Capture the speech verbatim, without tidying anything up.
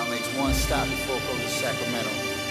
makes one stop before it goes to Sacramento.